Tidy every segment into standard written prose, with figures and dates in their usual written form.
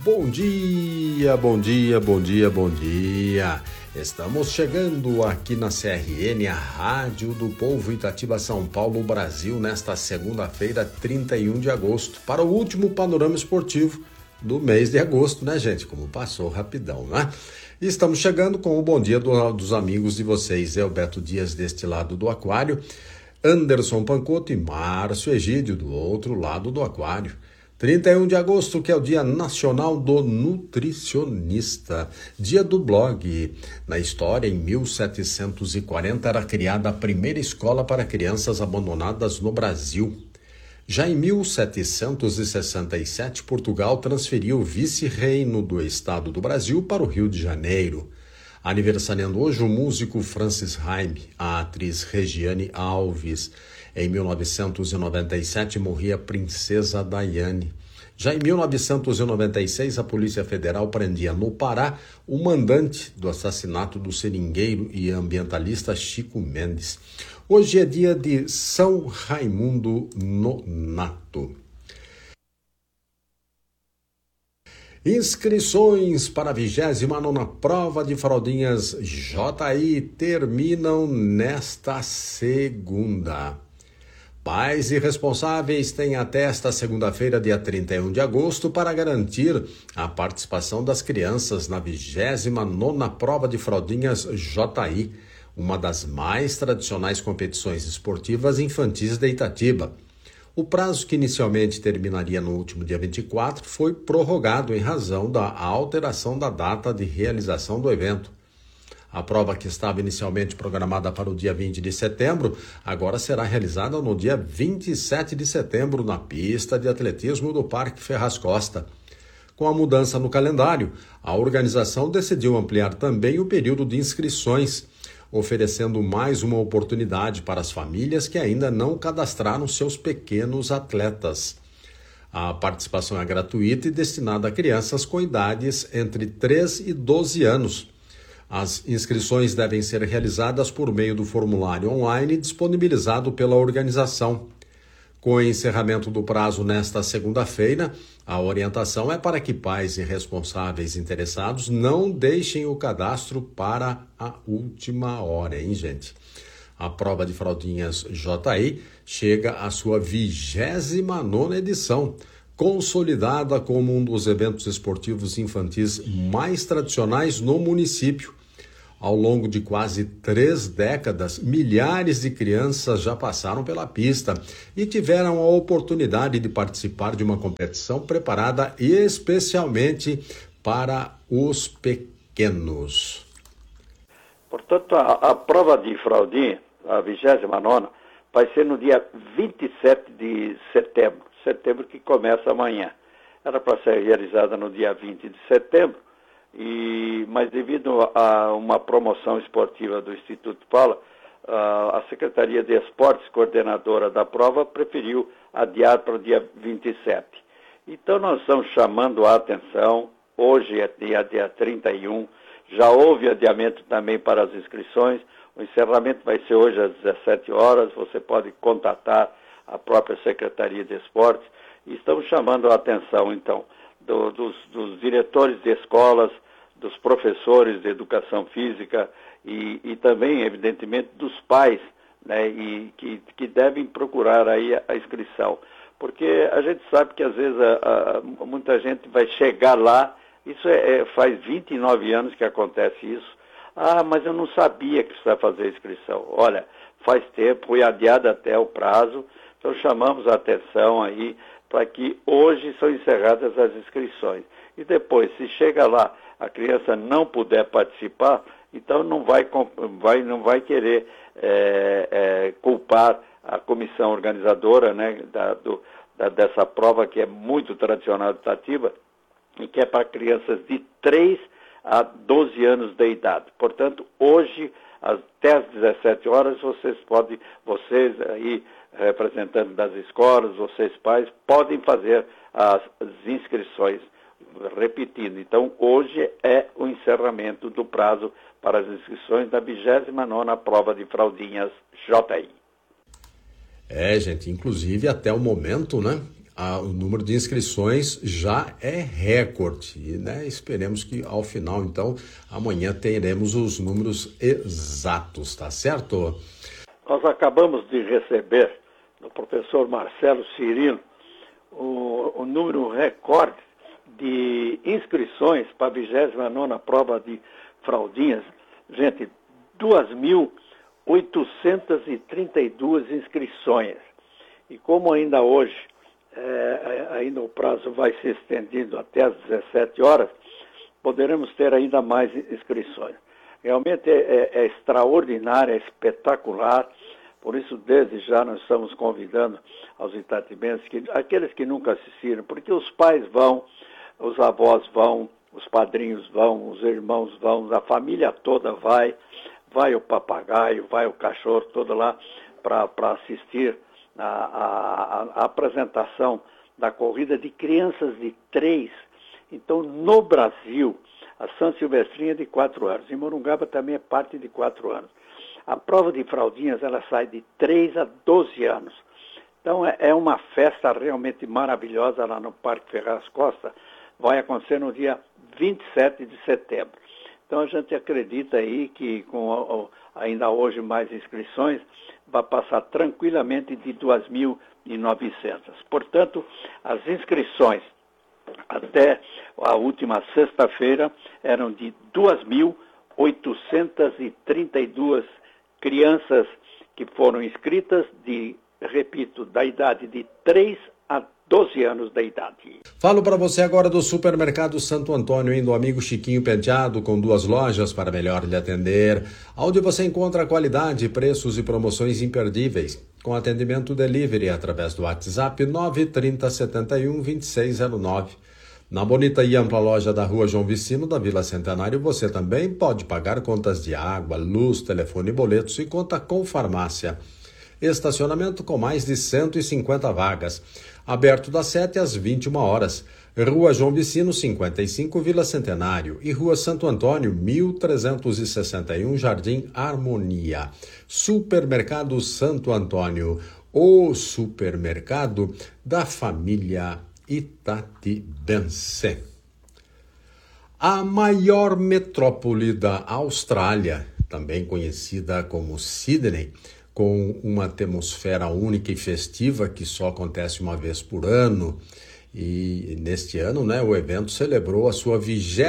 Bom dia, bom dia, bom dia, bom dia. Estamos chegando aqui na CRN, a Rádio do Povo, Itatiba, São Paulo, Brasil, nesta segunda-feira, 31 de agosto, para o último panorama esportivo do mês de agosto, né, gente? Como passou rapidão, né? E estamos chegando com o bom dia dos amigos de vocês, Beto Dias deste lado do aquário, Anderson Pancoto e Márcio Egídio do outro lado do aquário. 31 de agosto, que é o Dia Nacional do Nutricionista, dia do blog. Na história, em 1740, era criada a primeira escola para crianças abandonadas no Brasil. Já em 1767, Portugal transferiu o vice-reino do Estado do Brasil para o Rio de Janeiro. Aniversariando hoje o músico Francis Haime, a atriz Regiane Alves. Em 1997 morria a princesa Diane. Já em 1996, a Polícia Federal prendia no Pará o mandante do assassinato do seringueiro e ambientalista Chico Mendes. Hoje é dia de São Raimundo Nonato. Inscrições para a 29ª prova de fraldinhas JI terminam nesta segunda. Pais e responsáveis têm até esta segunda-feira, dia 31 de agosto, para garantir a participação das crianças na 29ª prova de fraldinhas JI, uma das mais tradicionais competições esportivas infantis de Itatiba. O prazo, que inicialmente terminaria no último dia 24, foi prorrogado em razão da alteração da data de realização do evento. A prova, que estava inicialmente programada para o dia 20 de setembro, agora será realizada no dia 27 de setembro na pista de atletismo do Parque Ferraz Costa. Com a mudança no calendário, a organização decidiu ampliar também o período de inscrições, oferecendo mais uma oportunidade para as famílias que ainda não cadastraram seus pequenos atletas. A participação é gratuita e destinada a crianças com idades entre 3 e 12 anos. As inscrições devem ser realizadas por meio do formulário online disponibilizado pela organização. Com o encerramento do prazo nesta segunda-feira, a orientação é para que pais e responsáveis interessados não deixem o cadastro para a última hora, hein, gente? A prova de fraldinhas JI chega à sua 29ª edição, consolidada como um dos eventos esportivos infantis mais tradicionais no município. Ao longo de quase 3 décadas, milhares de crianças já passaram pela pista e tiveram a oportunidade de participar de uma competição preparada especialmente para os pequenos. Portanto, a prova de fraldinha, a 29ª, vai ser no dia 27 de setembro que começa amanhã. Era para ser realizada no dia 20 de setembro, mas devido a uma promoção esportiva do Instituto Paula, a Secretaria de Esportes, coordenadora da prova, preferiu adiar para o dia 27. Então nós estamos chamando a atenção, hoje é dia 31, já houve adiamento também para as inscrições, o encerramento vai ser hoje às 17 horas, você pode contatar a própria Secretaria de Esportes, e estamos chamando a atenção, então, dos diretores de escolas, dos professores de educação física e também, evidentemente, dos pais, né, e que devem procurar aí a inscrição. Porque a gente sabe que, às vezes, muita gente vai chegar lá, isso faz 29 anos que acontece isso. Ah, mas eu não sabia que precisava fazer inscrição. Olha, faz tempo, foi adiado até o prazo, então chamamos a atenção aí para que hoje são encerradas as inscrições. E depois, se chega lá, a criança não puder participar, então não vai querer culpar a comissão organizadora, né, dessa prova que é muito tradicional de Itatiba e que é para crianças de 3 a 12 anos de idade. Portanto, hoje, até às 17 horas, vocês aí, representantes das escolas, vocês pais, podem fazer as inscrições. Repetindo, então hoje é o encerramento do prazo para as inscrições da 29ª prova de fraldinhas JI. Gente, inclusive até o momento, né? o número de inscrições já é recorde, e, né, esperemos que ao final, então, amanhã teremos os números exatos, tá certo? Nós acabamos de receber do professor Marcelo Cirilo o número recorde de inscrições para a 29ª prova de fraldinhas. Gente, 2.832 inscrições. E como ainda hoje, ainda o prazo vai se estendendo até às 17 horas, poderemos ter ainda mais inscrições. Realmente é extraordinário, é espetacular. Por isso, desde já, nós estamos convidando aos itatibenses, aqueles que nunca assistiram, porque os pais vão, os avós vão, os padrinhos vão, os irmãos vão, a família toda vai o papagaio, vai o cachorro todo lá para assistir a apresentação da corrida de crianças de 3. Então, no Brasil, a São Silvestrinha é de 4 anos, em Morungaba também é parte de 4 anos. A prova de fraldinhas, ela sai de 3 a 12 anos. Então, é uma festa realmente maravilhosa lá no Parque Ferraz Costa. Vai acontecer no dia 27 de setembro. Então, a gente acredita aí que com ainda hoje mais inscrições, vai passar tranquilamente de 2.900. Portanto, as inscrições até a última sexta-feira eram de 2.832 crianças que foram inscritas da idade de 3 a 12 anos da idade. Falo para você agora do Supermercado Santo Antônio, do amigo Chiquinho Penteado, com 2 lojas para melhor lhe atender, onde você encontra qualidade, preços e promoções imperdíveis, com atendimento delivery através do WhatsApp 930712609. Na bonita e ampla loja da Rua João Vicino, da Vila Centenário, você também pode pagar contas de água, luz, telefone e boletos e conta com farmácia. Estacionamento com mais de 150 vagas. Aberto das 7 às 21 horas. Rua João Vicino, 55, Vila Centenário. E Rua Santo Antônio, 1361, Jardim Harmonia. Supermercado Santo Antônio, o supermercado da família itatibense. A maior metrópole da Austrália, também conhecida como Sydney, com uma atmosfera única e festiva que só acontece uma vez por ano. E neste ano, né, o evento celebrou a sua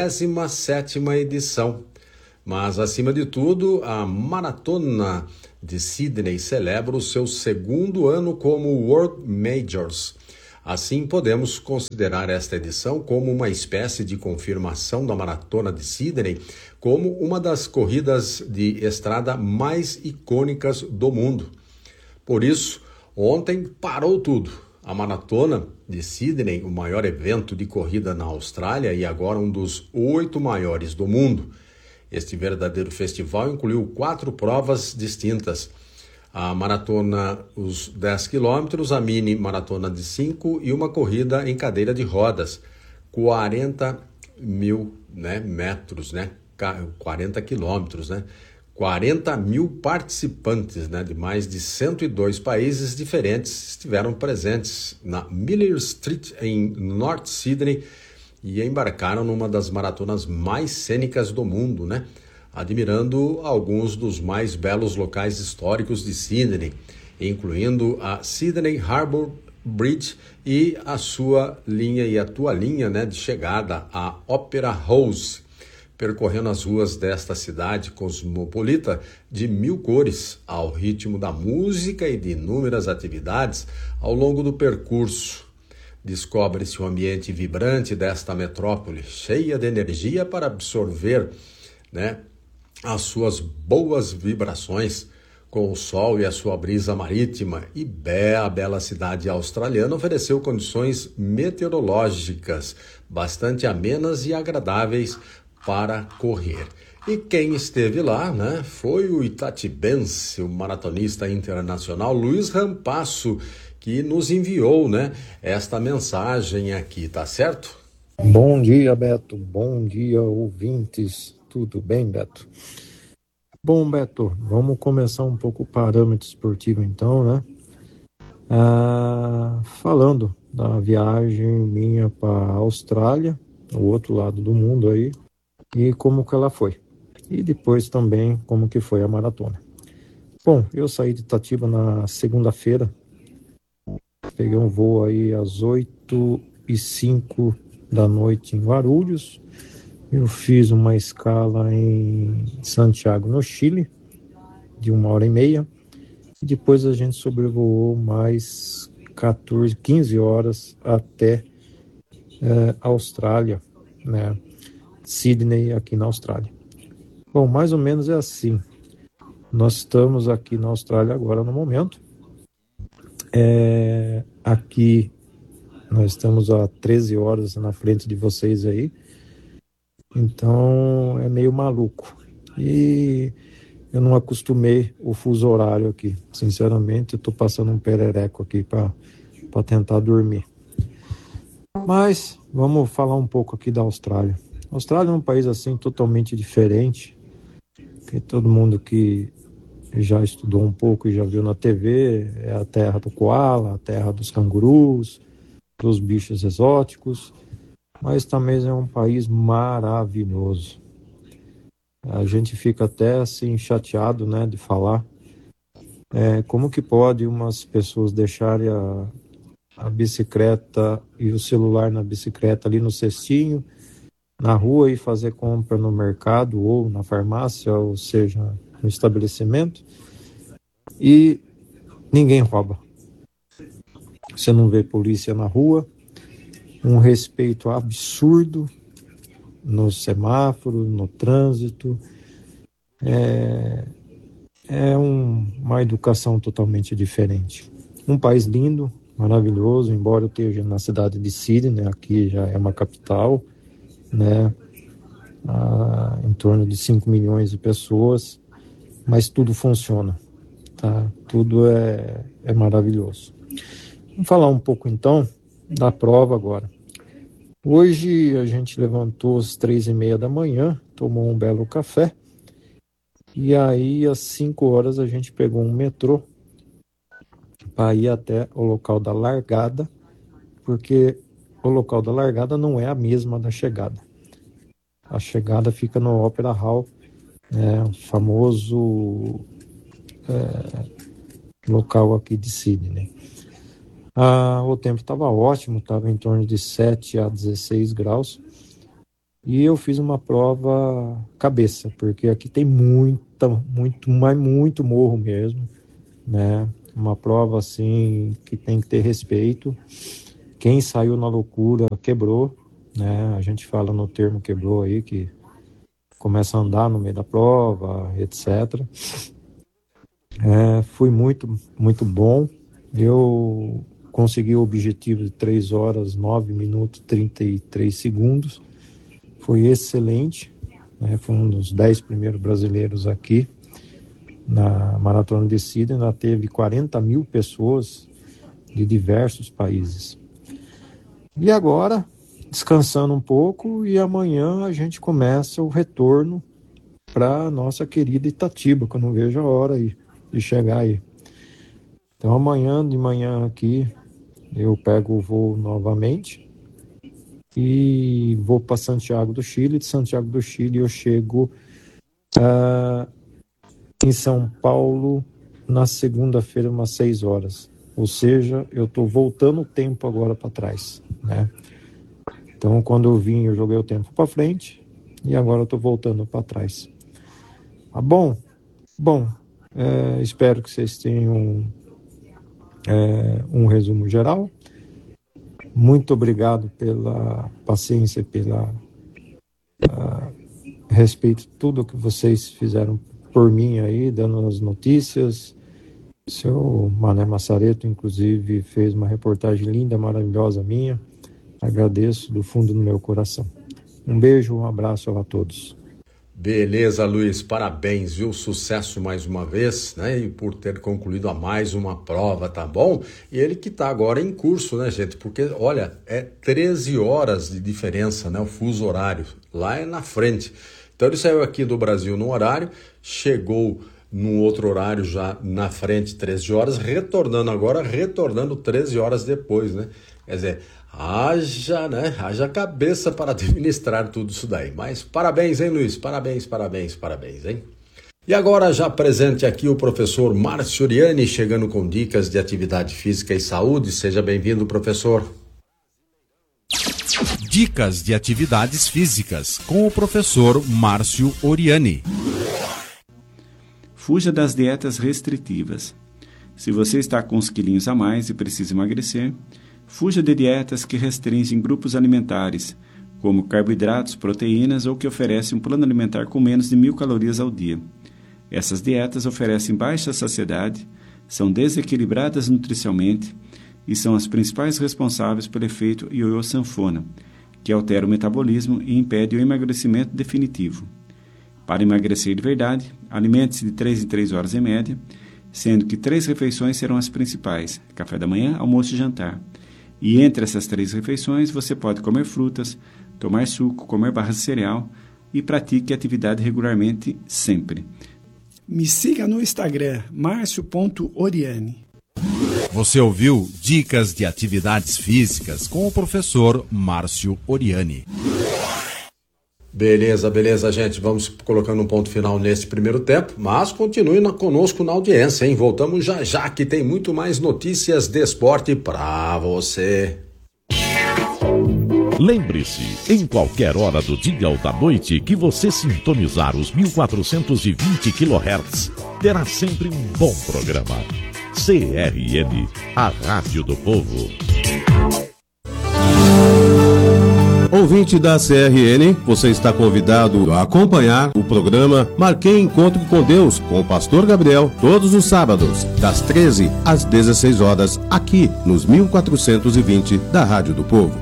27ª edição. Mas, acima de tudo, a Maratona de Sydney celebra o seu 2º ano como World Majors. Assim, podemos considerar esta edição como uma espécie de confirmação da Maratona de Sydney como uma das corridas de estrada mais icônicas do mundo. Por isso, ontem parou tudo. A Maratona de Sydney, o maior evento de corrida na Austrália e agora um dos 8 maiores do mundo. Este verdadeiro festival incluiu 4 provas distintas. A maratona, os 10 quilômetros, a mini maratona de 5 e uma corrida em cadeira de rodas, 40 mil metros, 40 quilômetros, 40 mil participantes, de mais de 102 países diferentes estiveram presentes na Miller Street em North Sydney e embarcaram numa das maratonas mais cênicas do mundo, admirando alguns dos mais belos locais históricos de Sydney, incluindo a Sydney Harbour Bridge e a sua linha e a tua linha de chegada, a Opera House, percorrendo as ruas desta cidade cosmopolita de 1000 cores, ao ritmo da música e de inúmeras atividades ao longo do percurso. Descobre-se o ambiente vibrante desta metrópole, cheia de energia para absorver, as suas boas vibrações, com o sol e a sua brisa marítima, e a bela cidade australiana ofereceu condições meteorológicas bastante amenas e agradáveis para correr. E quem esteve lá, foi o itatibense, o maratonista internacional Luiz Rampasso, que nos enviou, esta mensagem aqui, tá certo? Bom dia, Beto. Bom dia, ouvintes. Tudo bem, Beto? Bom, Beto, vamos começar um pouco o parâmetro esportivo então, falando da viagem minha para a Austrália, o outro lado do mundo aí, e como que ela foi. E depois também como que foi a maratona. Bom, eu saí de Itatiba na segunda-feira, peguei um voo aí às 8h05 da noite em Guarulhos. Eu fiz uma escala em Santiago, no Chile, de 1h30. E depois a gente sobrevoou mais 15 horas até Austrália, né? Sydney, aqui na Austrália. Bom, mais ou menos é assim. Nós estamos aqui na Austrália agora no momento. Aqui nós estamos a 13 horas na frente de vocês aí. Então é meio maluco. E eu não acostumei o fuso horário aqui. Sinceramente, eu estou passando um perereco aqui para tentar dormir. Mas vamos falar um pouco aqui da Austrália. A Austrália é um país assim totalmente diferente, que todo mundo que já estudou um pouco e já viu na TV, é a terra do koala, a terra dos cangurus, dos bichos exóticos, mas também é um país maravilhoso. A gente fica até assim chateado, né, de falar como que pode umas pessoas deixarem a bicicleta e o celular na bicicleta ali no cestinho, na rua, e fazer compra no mercado ou na farmácia, ou seja, no estabelecimento, e ninguém rouba. Você não vê polícia na rua, um respeito absurdo no semáforo, no trânsito, uma educação totalmente diferente. Um país lindo, maravilhoso, embora eu esteja na cidade de Sydney, né, aqui já é uma capital, né, em torno de 5 milhões de pessoas, mas tudo funciona, tá? Tudo é maravilhoso. Vamos falar um pouco então da prova agora. Hoje a gente levantou às 3h30 da manhã, tomou um belo café, e aí às 5 horas a gente pegou um metrô para ir até o local da largada, porque o local da largada não é a mesma da chegada. A chegada fica no Opera Hall, o famoso local aqui de Sydney. O tempo estava ótimo, estava em torno de 7 a 16 graus. E eu fiz uma prova cabeça, porque aqui tem muito morro mesmo, né? Uma prova assim que tem que ter respeito. Quem saiu na loucura quebrou, né? A gente fala no termo quebrou aí, que começa a andar no meio da prova, etc. Foi muito bom. Eu consegui o objetivo de 3 horas, 9 minutos, 33 segundos. Foi excelente, né? Foi um dos 10 primeiros brasileiros aqui na Maratona de Sydney. Ela teve 40 mil pessoas de diversos países. E agora, descansando um pouco, e amanhã a gente começa o retorno para nossa querida Itatiba, que eu não vejo a hora aí de chegar aí. Então amanhã de manhã aqui eu pego o voo novamente e vou para Santiago do Chile. De Santiago do Chile eu chego em São Paulo na segunda-feira, umas 6 horas. Ou seja, eu estou voltando o tempo agora para trás, né? Então, quando eu vim, eu joguei o tempo para frente e agora eu estou voltando para trás. Tá bom? Bom, espero que vocês tenham um resumo geral. Muito obrigado pela paciência, pela respeito de tudo que vocês fizeram por mim aí, dando as notícias. O seu Mané Massareto, inclusive, fez uma reportagem linda, maravilhosa minha. Agradeço do fundo do meu coração. Um beijo, um abraço a todos. Beleza, Luiz, parabéns, viu? Sucesso mais uma vez, né? E por ter concluído a mais uma prova, tá bom? E ele que tá agora em curso, né, gente? Porque, olha, é 13 horas de diferença, né? O fuso horário. Lá é na frente. Então ele saiu aqui do Brasil num horário, chegou num outro horário já na frente, 13 horas, retornando 13 horas depois, né? Quer dizer, haja cabeça para administrar tudo isso daí. Mas parabéns, hein, Luiz? Parabéns, hein? E agora já presente aqui o professor Márcio Oriani, chegando com dicas de atividade física e saúde. Seja bem-vindo, professor. Dicas de atividades físicas com o professor Márcio Oriani. Fuja das dietas restritivas. Se você está com uns quilinhos a mais e precisa emagrecer, fuja de dietas que restringem grupos alimentares, como carboidratos, proteínas ou que oferecem um plano alimentar com menos de 1.000 calorias ao dia. Essas dietas oferecem baixa saciedade, são desequilibradas nutricionalmente e são as principais responsáveis pelo efeito ioiô sanfona, que altera o metabolismo e impede o emagrecimento definitivo. Para emagrecer de verdade, alimente-se de 3 em 3 horas em média, sendo que 3 refeições serão as principais: café da manhã, almoço e jantar. E entre essas 3 refeições, você pode comer frutas, tomar suco, comer barras de cereal e pratique atividade regularmente sempre. Me siga no Instagram, marcio.oriani. Você ouviu Dicas de Atividades Físicas com o professor Márcio Oriani. Beleza, gente. Vamos colocando um ponto final nesse primeiro tempo, mas continue conosco na audiência, hein? Voltamos já que tem muito mais notícias de esporte para você. Lembre-se, em qualquer hora do dia ou da noite que você sintonizar os 1420 kHz, terá sempre um bom programa. CRN, a Rádio do Povo. Ouvinte da CRN, você está convidado a acompanhar o programa Marquei Encontro com Deus, com o pastor Gabriel, todos os sábados, das 13 às 16 horas, aqui nos 1420 da Rádio do Povo.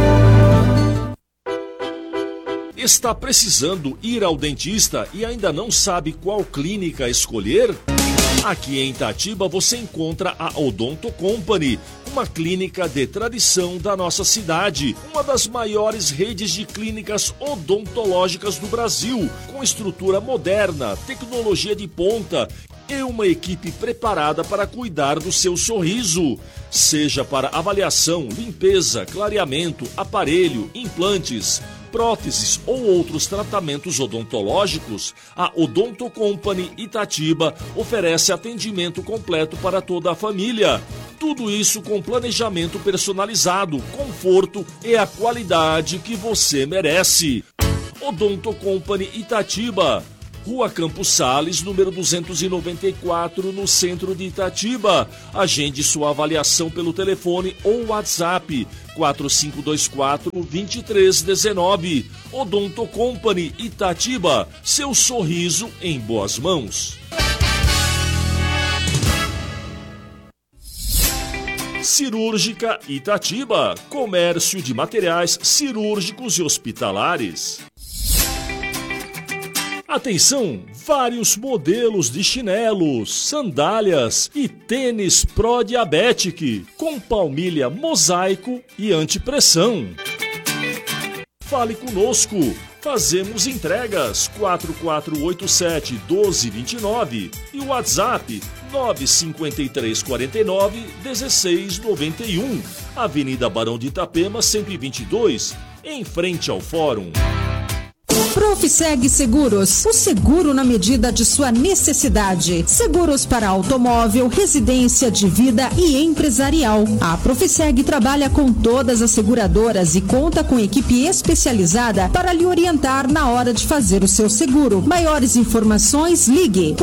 Está precisando ir ao dentista e ainda não sabe qual clínica escolher? Aqui em Itatiba você encontra a Odonto Company, uma clínica de tradição da nossa cidade, uma das maiores redes de clínicas odontológicas do Brasil, com estrutura moderna, tecnologia de ponta e uma equipe preparada para cuidar do seu sorriso. Seja para avaliação, limpeza, clareamento, aparelho, implantes, próteses ou outros tratamentos odontológicos, a Odonto Company Itatiba oferece atendimento completo para toda a família. Tudo isso com planejamento personalizado, conforto e a qualidade que você merece. Odonto Company Itatiba, Rua Campos Sales, número 294, no centro de Itatiba. Agende sua avaliação pelo telefone ou WhatsApp 4524-2319. Odonto Company Itatiba, seu sorriso em boas mãos. Cirúrgica Itatiba, comércio de materiais cirúrgicos e hospitalares. Atenção, vários modelos de chinelos, sandálias e tênis Pro Diabetic com palmilha mosaico e antipressão. Fale conosco, fazemos entregas 4487-1229 e o WhatsApp 95349-1691, Avenida Barão de Itapema 122, em frente ao Fórum. Profiseg Seguros, o seguro na medida de sua necessidade. Seguros para automóvel, residência, de vida e empresarial. A Profiseg trabalha com todas as seguradoras e conta com equipe especializada para lhe orientar na hora de fazer o seu seguro. Maiores informações, ligue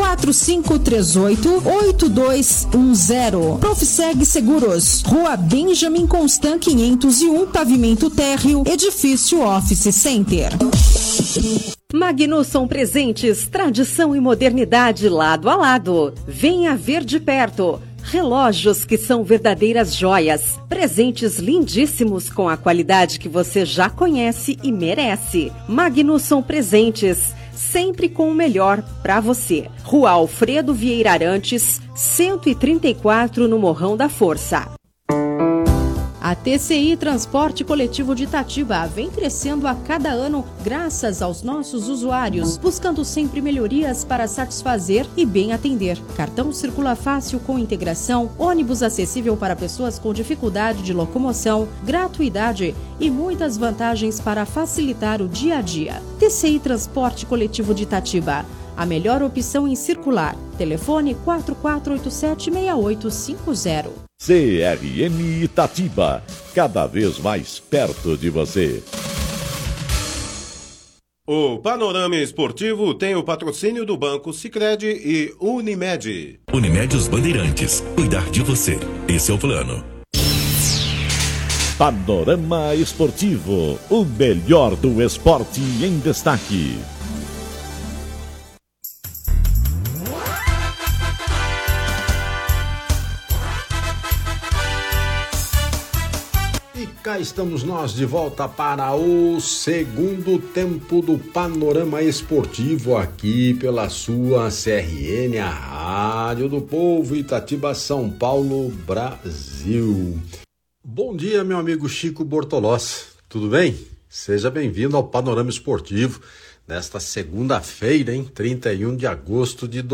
4538-8210. Profiseg Seguros, Rua Benjamin Constant 501, Pavimento Térreo, Edifício Office Center. Magnusson Presentes, tradição e modernidade lado a lado. Venha ver de perto. Relógios que são verdadeiras joias. Presentes lindíssimos com a qualidade que você já conhece e merece. Magnusson Presentes, sempre com o melhor para você. Rua Alfredo Vieira Arantes, 134, no Morrão da Força. A A TCI Transporte Coletivo de Itatiba vem crescendo a cada ano graças aos nossos usuários, buscando sempre melhorias para satisfazer e bem atender. Cartão circula fácil com integração, ônibus acessível para pessoas com dificuldade de locomoção, gratuidade e muitas vantagens para facilitar o dia a dia. TCI Transporte Coletivo de Itatiba, a melhor opção em circular. Telefone 4487-6850. CRM Itatiba, cada vez mais perto de você. O Panorama Esportivo tem o patrocínio do Banco Sicredi e Unimed. Unimed Os Bandeirantes, cuidar de você. Esse é o plano. Panorama Esportivo, o melhor do esporte em destaque. E cá estamos nós de volta para o segundo tempo do Panorama Esportivo aqui pela sua CRN, a Rádio do Povo, Itatiba, São Paulo, Brasil. Bom dia, meu amigo Chico Bortolossi, tudo bem? Seja bem-vindo ao Panorama Esportivo nesta segunda-feira, 31 de agosto de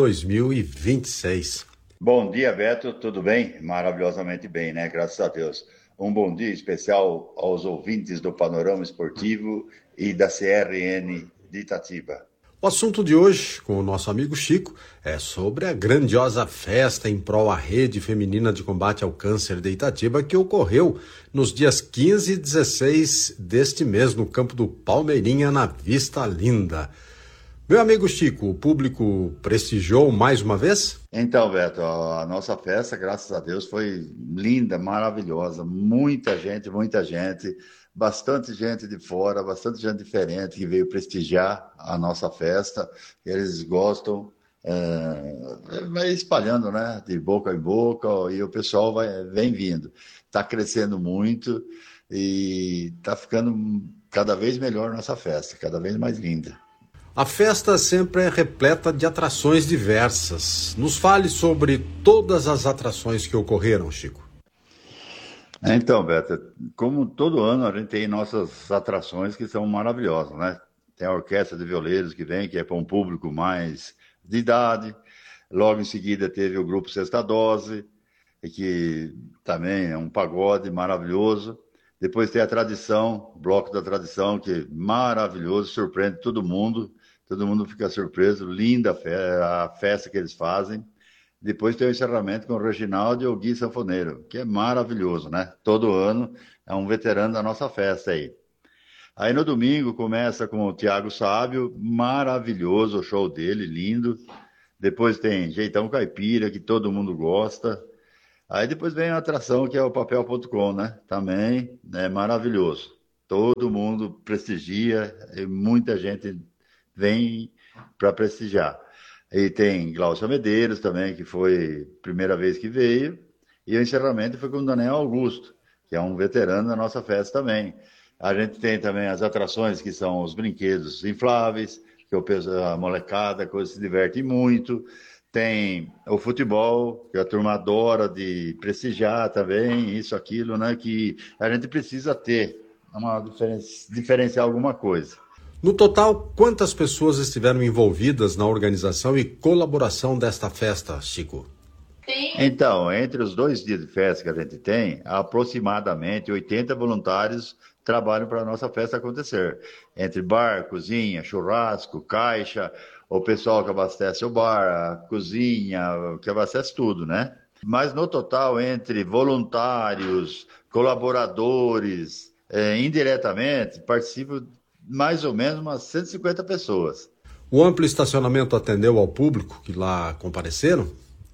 2026. Bom dia, Beto, tudo bem? Maravilhosamente bem, né? Graças a Deus. Um bom dia especial aos ouvintes do Panorama Esportivo e da CRN de Itatiba. O assunto de hoje, com o nosso amigo Chico, é sobre a grandiosa festa em prol à Rede Feminina de Combate ao Câncer de Itatiba, que ocorreu nos dias 15 e 16 deste mês no campo do Palmeirinha, na Vista Linda. Meu amigo Chico, o público prestigiou mais uma vez? Então, Beto, a nossa festa, graças a Deus, foi linda, maravilhosa. Muita gente, bastante gente de fora, bastante gente diferente que veio prestigiar a nossa festa. Eles gostam, vai espalhando, né, de boca em boca, e o pessoal vem vindo. Está crescendo muito e está ficando cada vez melhor a nossa festa, cada vez mais linda. A festa sempre é repleta de atrações diversas. Nos fale sobre todas as atrações que ocorreram, Chico. Então, Beto, como todo ano a gente tem nossas atrações que são maravilhosas, né? Tem a orquestra de violeiros que vem, que é para um público mais de idade. Logo em seguida teve o grupo Sexta Dose, que também é um pagode maravilhoso. Depois tem a tradição, o Bloco da Tradição, que é maravilhoso, surpreende todo mundo fica surpreso, linda a festa que eles fazem. Depois tem o encerramento com o Reginaldo e o Gui Sanfoneiro, que é maravilhoso, né? Todo ano é um veterano da nossa festa aí. Aí no domingo começa com o Thiago Sábio, maravilhoso o show dele, lindo. Depois tem Jeitão Caipira, que todo mundo gosta. Aí depois vem a atração que é o Papel.com, né? Também é maravilhoso. Todo mundo prestigia e muita gente vem para prestigiar. E tem Glaucia Medeiros também, que foi a primeira vez que veio. E o encerramento foi com o Daniel Augusto, que é um veterano da nossa festa também. A gente tem também as atrações que são os brinquedos infláveis, que a molecada se diverte muito. Tem o futebol, que a turma adora de prestigiar também, isso, aquilo, né? Que a gente precisa ter, diferenciar alguma coisa. No total, quantas pessoas estiveram envolvidas na organização e colaboração desta festa, Chico? Então, entre os 2 dias de festa que a gente tem, aproximadamente 80 voluntários trabalham para a nossa festa acontecer. Entre bar, cozinha, churrasco, caixa, o pessoal que abastece o bar, a cozinha, que abastece tudo, né? Mas no total, entre voluntários, colaboradores, indiretamente, participam mais ou menos umas 150 pessoas. O amplo estacionamento atendeu ao público que lá compareceram?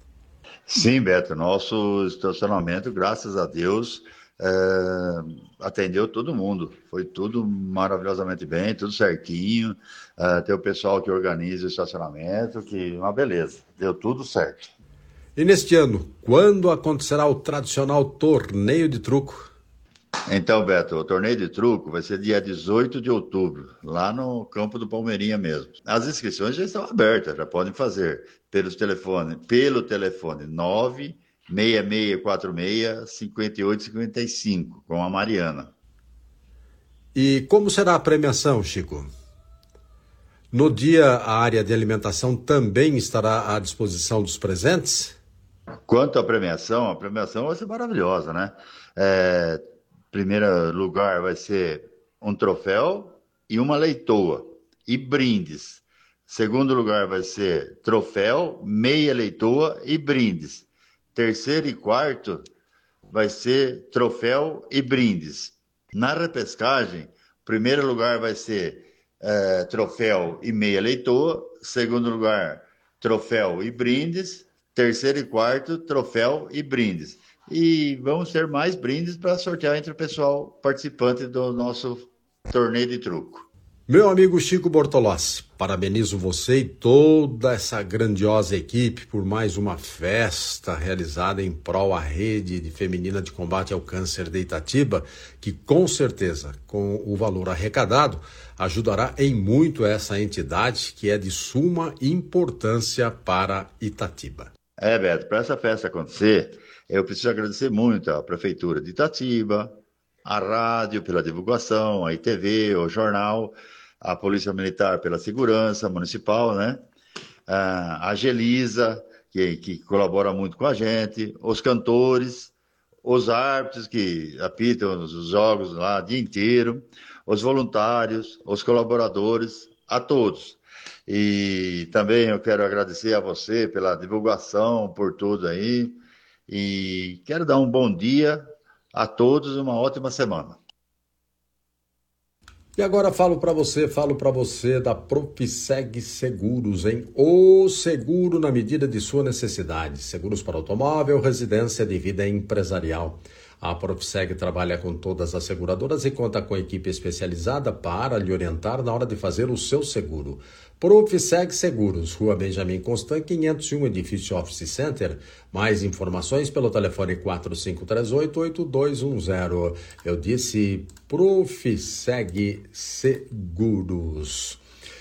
Sim, Beto, nosso estacionamento, graças a Deus, atendeu todo mundo. Foi tudo maravilhosamente bem, tudo certinho. Tem o pessoal que organiza o estacionamento, que uma beleza, deu tudo certo. E neste ano, quando acontecerá o tradicional torneio de truco? Então, Beto, o torneio de truco vai ser dia 18 de outubro, lá no campo do Palmeirinha mesmo. As inscrições já estão abertas, já podem fazer pelo telefone 6646-5855, com a Mariana. E como será a premiação, Chico? No dia, a área de alimentação também estará à disposição dos presentes? Quanto à premiação, vai ser maravilhosa, né? Primeiro lugar vai ser um troféu e uma leitoa e brindes. Segundo lugar vai ser troféu, meia leitoa e brindes. Terceiro e quarto vai ser troféu e brindes. Na repescagem, primeiro lugar vai ser troféu e meia leitoa. Segundo lugar, troféu e brindes. Terceiro e quarto, troféu e brindes. E vamos ter mais brindes para sortear entre o pessoal participante do nosso torneio de truco. Meu amigo Chico Bortolossi, parabenizo você e toda essa grandiosa equipe por mais uma festa realizada em prol à rede feminina de combate ao câncer de Itatiba, que com certeza, com o valor arrecadado, ajudará em muito essa entidade que é de suma importância para Itatiba. Beto, para essa festa acontecer, eu preciso agradecer muito à Prefeitura de Itatiba, à rádio pela divulgação, à ITV, ao jornal, à Polícia Militar pela segurança municipal, né? A Gelisa, que colabora muito com a gente, os cantores, os árbitros que apitam os jogos lá o dia inteiro, os voluntários, os colaboradores, a todos. E também eu quero agradecer a você pela divulgação, por tudo aí. E quero dar um bom dia a todos, uma ótima semana. E agora falo para você da Profiseg Seguros, hein? O seguro na medida de sua necessidade. Seguros para automóvel, residência de vida empresarial. A Profiseg trabalha com todas as seguradoras e conta com equipe especializada para lhe orientar na hora de fazer o seu seguro. Profiseg Seguros, Rua Benjamin Constant, 501, edifício Office Center. Mais informações pelo telefone 4538-8210. Eu disse Profiseg Seguros.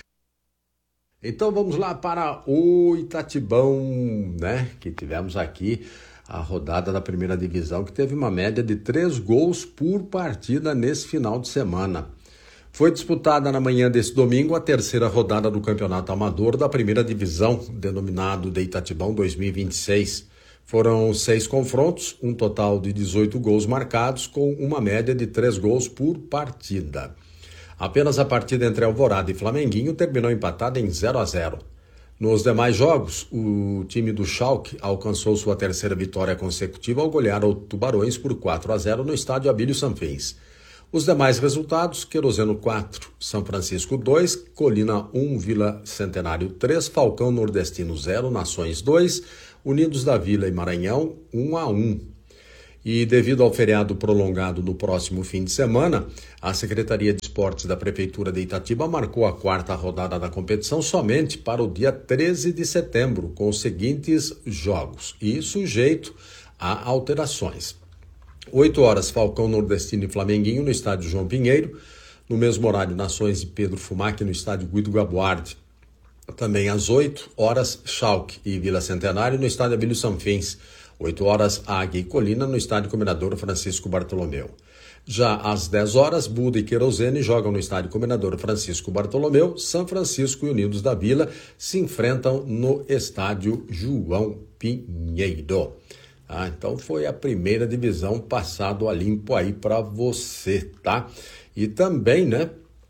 Então vamos lá para o Itatibão, né? Que tivemos aqui a rodada da primeira divisão, que teve uma média de 3 gols por partida nesse final de semana. Foi disputada na manhã desse domingo a terceira rodada do Campeonato Amador da primeira divisão, denominado de Itatibão 2026. Foram 6 confrontos, um total de 18 gols marcados, com uma média de 3 gols por partida. Apenas a partida entre Alvorada e Flamenguinho terminou empatada em 0-0. Nos demais jogos, o time do Schalke alcançou sua terceira vitória consecutiva ao golear o Tubarões por 4-0 no estádio Abílio Sanfins. Os demais resultados: Queroseno 4, São Francisco 2, Colina 1, Vila Centenário 3, Falcão Nordestino 0, Nações 2, Unidos da Vila e Maranhão 1-1. E devido ao feriado prolongado no próximo fim de semana, a Secretaria de Esportes da Prefeitura de Itatiba marcou a quarta rodada da competição somente para o dia 13 de setembro, com os seguintes jogos, e sujeito a alterações. 8 horas, Falcão Nordestino e Flamenguinho no estádio João Pinheiro. No mesmo horário, Nações e Pedro Fumac no estádio Guido Gabuardi. Também às 8 horas, Schalke e Vila Centenário no estádio Abílio Sanfins. 8 horas, Águia e Colina no estádio Comendador Francisco Bartolomeu. Já às 10 horas, Buda e Querosene jogam no estádio Comendador Francisco Bartolomeu. São Francisco e Unidos da Vila se enfrentam no estádio João Pinheiro. Então foi a primeira divisão passado a limpo aí para você, tá? E também, né,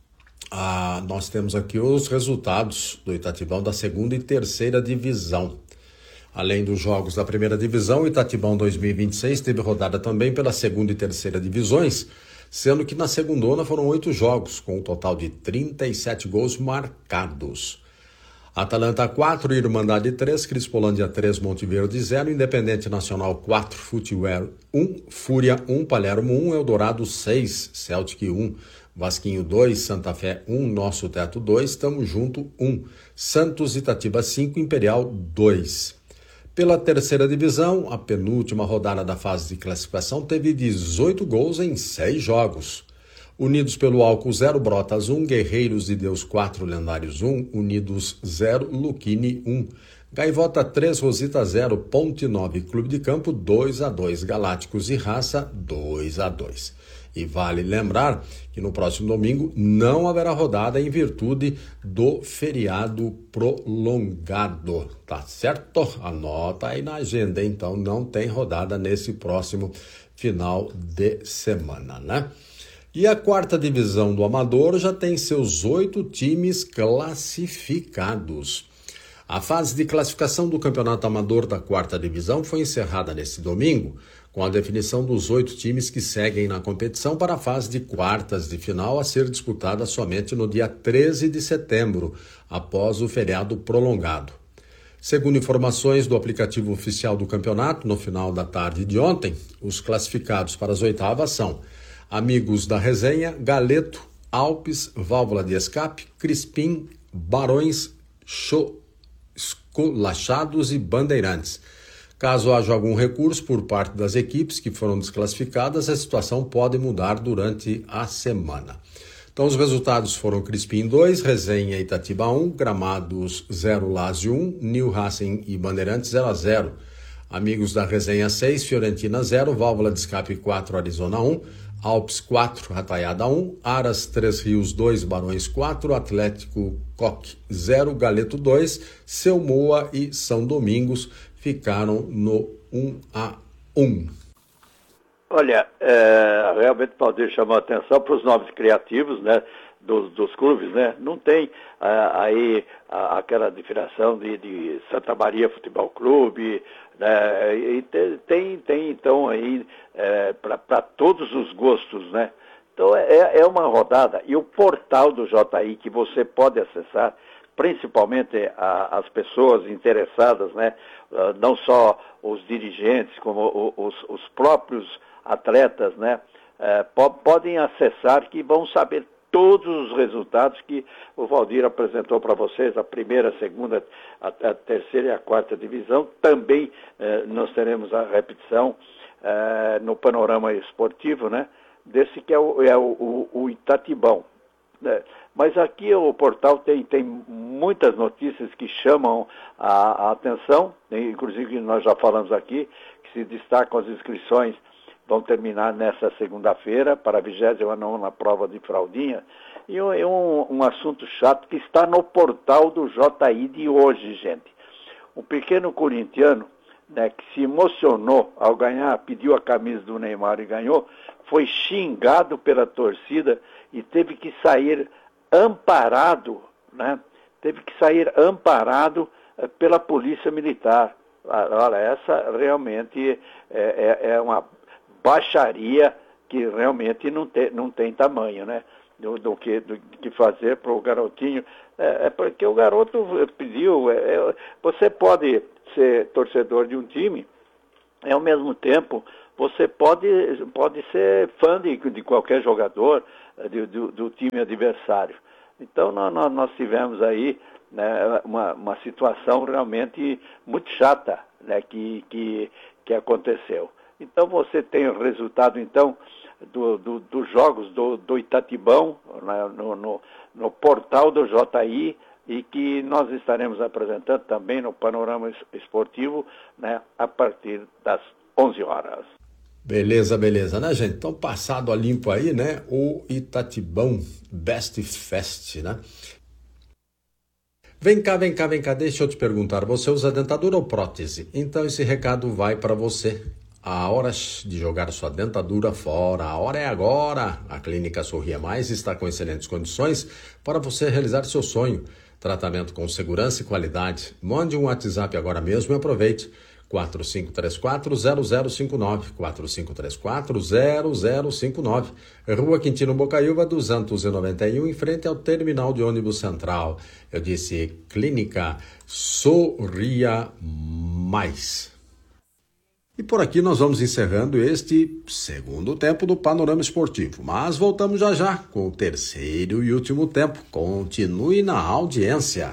nós temos aqui os resultados do Itatibão da segunda e terceira divisão. Além dos jogos da primeira divisão, o Itatibão 2026 teve rodada também pela segunda e terceira divisões, sendo que na segundona foram 8 jogos, com um total de 37 gols marcados. Atalanta 4, Irmandade 3, Crispolândia 3, Monte Verde 0, Independente Nacional 4, Futeware 1, Fúria 1, Palermo 1, Eldorado 6, Celtic 1, Vasquinho 2, Santa Fé 1, Nosso Teto 2, Tamo Junto 1, Santos Itatiba 5, Imperial 2. Pela terceira divisão, a penúltima rodada da fase de classificação teve 18 gols em 6 jogos. Unidos pelo Álcool 0, Brotas 1, Guerreiros de Deus 4, Lendários 1, Unidos 0, Luquini 1, Gaivota 3, Rosita 0, Ponte 9, Clube de Campo 2-2, Galácticos e Raça 2-2. E vale lembrar que no próximo domingo não haverá rodada em virtude do feriado prolongado, tá certo? Anota aí na agenda, então não tem rodada nesse próximo final de semana, né? E a quarta divisão do Amador já tem seus 8 times classificados. A fase de classificação do Campeonato Amador da quarta divisão foi encerrada neste domingo, com a definição dos 8 times que seguem na competição para a fase de quartas de final a ser disputada somente no dia 13 de setembro, após o feriado prolongado. Segundo informações do aplicativo oficial do campeonato, no final da tarde de ontem, os classificados para as oitavas são Amigos da Resenha, Galeto, Alpes, Válvula de Escape, Crispim, Barões, Esculachados e Bandeirantes. Caso haja algum recurso por parte das equipes que foram desclassificadas, a situação pode mudar durante a semana. Então, os resultados foram Crispim 2, Resenha e Itatiba 1, Gramados 0, Lázio 1, New Racing e Bandeirantes 0-0. Amigos da Resenha 6, Fiorentina 0, Válvula de Escape 4, Arizona 1, Alpes 4, Rataiada 1, Aras 3 Rios 2, Barões 4, Atlético Coque 0, Galeto 2, Seu Moa e São Domingos ficaram no 1-1. Olha, realmente o Valdir chamou a atenção para os nomes criativos, né, dos clubes, né? Não tem aí aquela diferenciação de Santa Maria Futebol Clube, né? E tem então aí para todos os gostos, né? Então é uma rodada, e o portal do JI que você pode acessar, principalmente as pessoas interessadas, né? Não só os dirigentes, como os próprios atletas, né? Podem acessar, que vão saber todos os resultados que o Valdir apresentou para vocês, a primeira, a segunda, a terceira e a quarta divisão. Também nós teremos a repetição no panorama esportivo, né? Desse que é o Itatibão. Mas aqui o portal tem muitas notícias que chamam a atenção, inclusive nós já falamos aqui, que se destacam as inscrições, vão terminar nessa segunda-feira para a 29ª prova de fraldinha. E um assunto chato que está no portal do JI de hoje, gente. Um pequeno corintiano, né, que se emocionou ao ganhar, pediu a camisa do Neymar e ganhou, foi xingado pela torcida e teve que sair amparado, né? Teve que sair amparado pela polícia militar. Olha, essa realmente é uma baixaria que realmente não tem tamanho, né? Do que fazer para o garotinho. Porque o garoto pediu. Você pode ser torcedor de um time, e ao mesmo tempo você pode ser fã de qualquer jogador do time adversário. Então nós tivemos aí, né, uma situação realmente muito chata, né, que aconteceu. Então você tem o resultado então dos jogos do Itatibão, né, no portal do JI, e que nós estaremos apresentando também no panorama esportivo, né, a partir das 11 horas. Beleza, né, gente? Então, passado a limpo aí, né, o Itatibão Best Fest, né? Vem cá, deixa eu te perguntar, você usa dentadura ou prótese? Então esse recado vai para você. A hora de jogar sua dentadura fora, a hora é agora. A Clínica Sorria Mais está com excelentes condições para você realizar seu sonho. Tratamento com segurança e qualidade. Mande um WhatsApp agora mesmo e aproveite. 4534-0059, 4534-0059, Rua Quintino Bocaiúva, 291, em frente ao terminal de ônibus central. Eu disse Clínica Sorria Mais. E por aqui nós vamos encerrando este segundo tempo do Panorama Esportivo. Mas voltamos já com o terceiro e último tempo. Continue na audiência.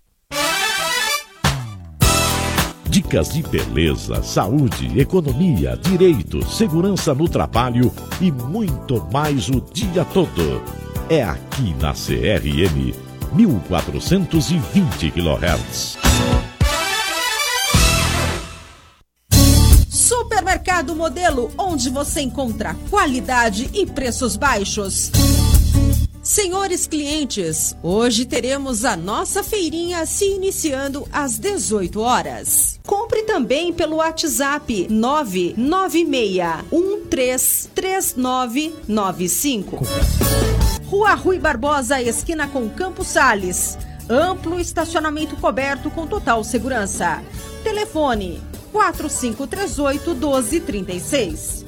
Dicas de beleza, saúde, economia, direito, segurança no trabalho e muito mais o dia todo. É aqui na CRM 1420 kHz. Supermercado Modelo, onde você encontra qualidade e preços baixos. Senhores clientes, hoje teremos a nossa feirinha se iniciando às 18 horas. Compre também pelo WhatsApp 996133995. Rua Rui Barbosa, esquina com Campos Sales. Amplo estacionamento coberto com total segurança. Telefone 4538-1236.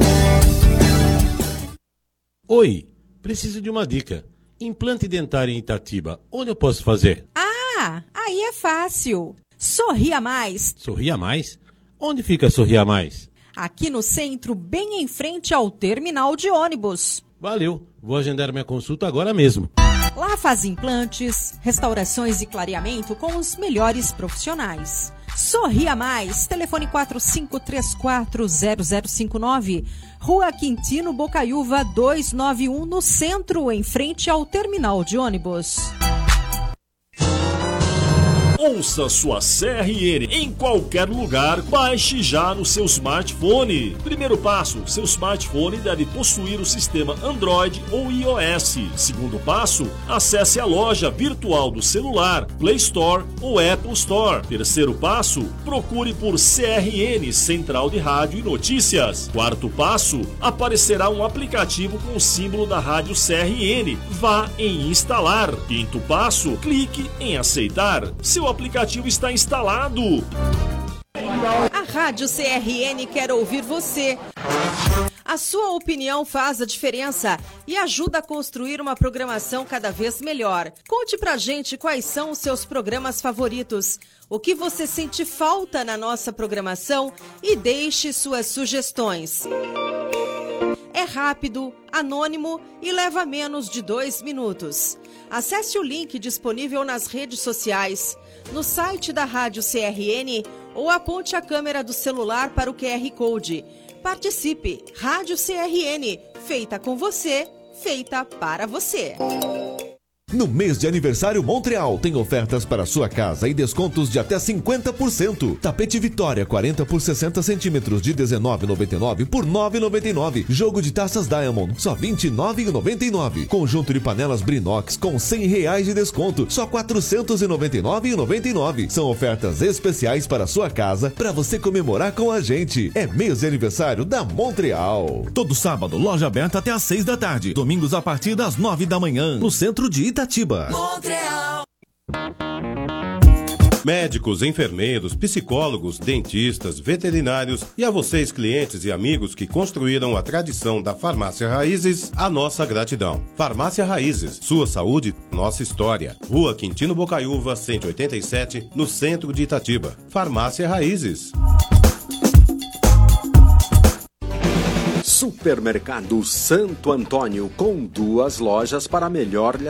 Oi, preciso de uma dica. Implante dentário em Itatiba, onde eu posso fazer? Ah, aí é fácil. Sorria Mais. Sorria Mais? Onde fica Sorria Mais? Aqui no centro, bem em frente ao terminal de ônibus. Valeu, vou agendar minha consulta agora mesmo. Lá faz implantes, restaurações e clareamento com os melhores profissionais. Sorria Mais, telefone 45340059, Rua Quintino Bocaiúva 291, no centro, em frente ao terminal de ônibus. Ouça sua CRN em qualquer lugar, baixe já no seu smartphone. Primeiro passo, seu smartphone deve possuir o sistema Android ou iOS. Segundo passo, acesse a loja virtual do celular, Play Store ou Apple Store. Terceiro passo, procure por CRN, Central de Rádio e Notícias. Quarto passo, aparecerá um aplicativo com o símbolo da rádio CRN. Vá em instalar. Quinto passo, clique em aceitar. Seu aplicativo está instalado. A Rádio CRN quer ouvir você. A sua opinião faz a diferença e ajuda a construir uma programação cada vez melhor. Conte pra gente quais são os seus programas favoritos, o que você sente falta na nossa programação e deixe suas sugestões. É rápido, anônimo e leva menos de 2 minutos. Acesse o link disponível nas redes sociais, no site da Rádio CRN ou aponte a câmera do celular para o QR Code. Participe! Rádio CRN, feita com você, feita para você. No mês de aniversário Montreal, tem ofertas para sua casa e descontos de até 50%. Tapete Vitória 40 por 60 centímetros de R$19,99 por R$9,99. Jogo de taças Diamond, só R$29,99. Conjunto de panelas Brinox com R$100 de desconto, só R$499,99. São ofertas especiais para sua casa, para você comemorar com a gente. É mês de aniversário da Montreal. Todo sábado, loja aberta até às 6 da tarde. Domingos a partir das 9 da manhã. No centro de Itatiba. Montreal. Médicos, enfermeiros, psicólogos, dentistas, veterinários e a vocês, clientes e amigos que construíram a tradição da Farmácia Raízes, a nossa gratidão. Farmácia Raízes, sua saúde, nossa história. Rua Quintino Bocaiúva, 187, no centro de Itatiba. Farmácia Raízes. Supermercado Santo Antônio, com 2 lojas para melhor lhe